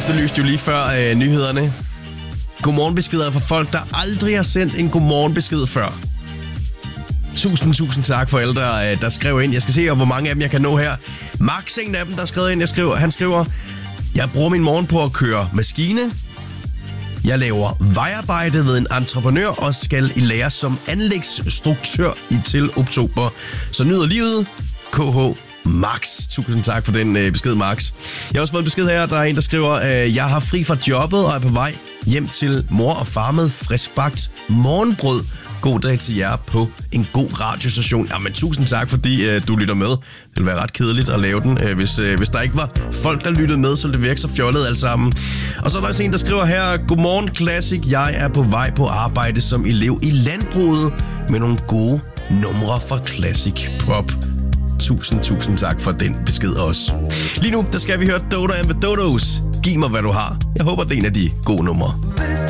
efterlyste jo lige før nyhederne. Godmorgenbeskeder fra folk, der aldrig har sendt en godmorgenbesked før. Tusind tak for alle, der skrev ind. Jeg skal se, hvor mange af dem jeg kan nå her. Max, en af dem, der skrev ind. Han skriver, jeg bruger min morgen på at køre maskine. Jeg laver vejarbejde ved en entreprenør og skal i lære som anlægsstruktør til oktober. Så nyder livet. KH Max. Tusind tak for den besked, Max. Jeg har også fået en besked her. Der er en, der skriver, jeg har fri fra jobbet og er på vej hjem til mor og far med friskbagt morgenbrød. God dag til jer på en god radiostation. Jamen, tusind tak, fordi du lytter med. Det ville være ret kedeligt at lave den, hvis der ikke var folk, der lyttede med, så det virker så fjollet alle sammen. Og så er der også en, der skriver her, godmorgen Classic, jeg er på vej på arbejde som elev i landbruget med nogle gode numre fra Classic Pop. Tusind tak for den besked også. Lige nu, der skal vi høre Dodo and the Dodos. Giv mig, hvad du har. Jeg håber, det er en af de gode numre.